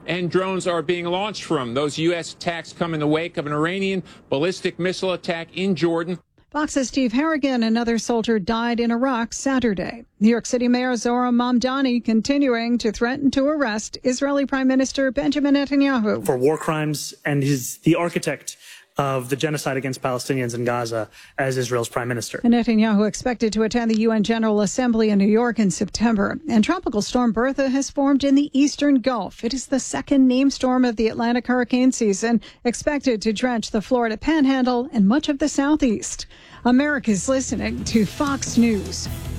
and drones are being launched from. Those U.S. attacks come in the wake of an Iranian ballistic missile attack in Jordan. Fox's Steve Harrigan, another soldier, died in Iraq Saturday. New York City Mayor Zohran Mamdani continuing to threaten to arrest Israeli Prime Minister Benjamin Netanyahu for war crimes, and he's the architect of the genocide against Palestinians in Gaza as Israel's prime minister. And Netanyahu expected to attend the UN General Assembly in New York in September. And Tropical Storm Bertha has formed in the eastern Gulf. It is the second named storm of the Atlantic hurricane season, expected to drench the Florida Panhandle and much of the Southeast. America's listening to Fox News.